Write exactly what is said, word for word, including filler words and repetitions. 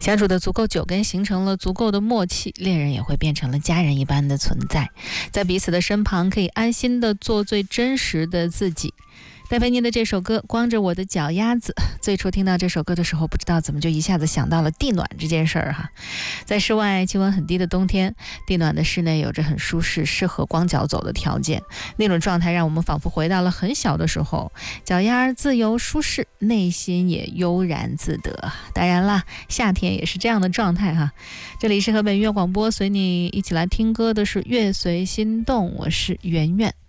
相处的足够久，跟形成了足够的默契，恋人也会变成了家人一般的存在，在彼此的身旁可以安心的做最真实的自己。带陪您的这首歌《光着我的脚丫子》，最初听到这首歌的时候，不知道怎么就一下子想到了地暖这件事儿哈。在室外气温很低的冬天，地暖的室内有着很舒适、适合光脚走的条件，那种状态让我们仿佛回到了很小的时候，脚丫自由舒适，内心也悠然自得。当然啦，夏天也是这样的状态哈。这里是河北音乐广播，随你一起来听歌的是乐随心动，我是圆圆。